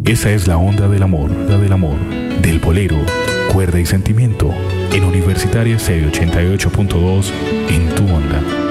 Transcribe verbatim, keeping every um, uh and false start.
Esa es la onda del amor, la del amor, del bolero, cuerda y sentimiento, en Universitaria Stereo ochenta y ocho punto dos, en tu onda.